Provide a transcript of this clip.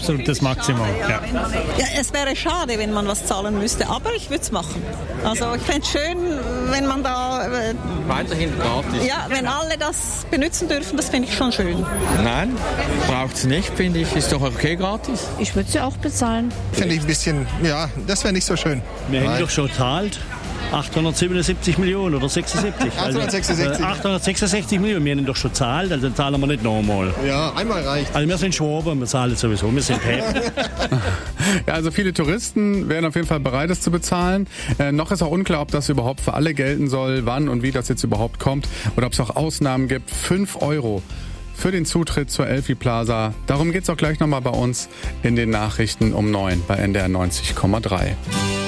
absolut das Maximum. Ja. Ja, es wäre schade, wenn man was zahlen müsste, aber ich würde es machen. Also ich fände es schön, wenn man da... weiterhin gratis. Ja, wenn alle das benutzen dürfen, das finde ich schon schön. Nein, braucht es nicht, finde ich. Ist doch okay gratis. Ich würde sie auch bezahlen. Finde ich ein bisschen, ja, das wäre nicht so schön. Wir haben doch schon gezahlt. 877 Millionen oder 76. 866. 866 Millionen, wir haben doch schon gezahlt, also zahlen wir nicht nochmal. Ja, einmal reicht. Also wir sind Schwaben, wir zahlen sowieso, wir sind Pep. Ja, also viele Touristen wären auf jeden Fall bereit, es zu bezahlen. Noch ist auch unklar, ob das überhaupt für alle gelten soll, wann und wie das jetzt überhaupt kommt oder ob es auch Ausnahmen gibt. 5 € für den Zutritt zur Elfi Plaza. Darum geht's auch gleich nochmal bei uns in den Nachrichten um 9 bei NDR 90,3.